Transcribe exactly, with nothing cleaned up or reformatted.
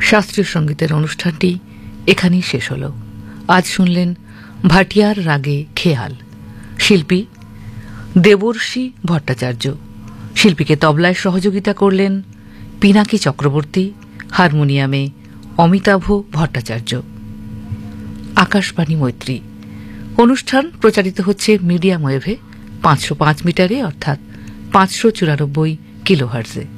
শাস্ত্রীয় সঙ্গীতের অনুষ্ঠানটি এখানেই শেষ হল। আজ শুনলেন ভাটিয়ার রাগে খেয়াল, শিল্পী দেবর্ষী ভট্টাচার্য। শিল্পীকে তবলায় সহযোগিতা করলেন পিনাকি চক্রবর্তী, হারমোনিয়ামে অমিতাভ ভট্টাচার্য। আকাশবাণী মৈত্রী অনুষ্ঠান প্রচারিত হচ্ছে মিডিয়াম ওয়েভে পাঁচশো পাঁচ মিটারে অর্থাৎ পাঁচশো চুরানব্বই কিলোহার্টজে।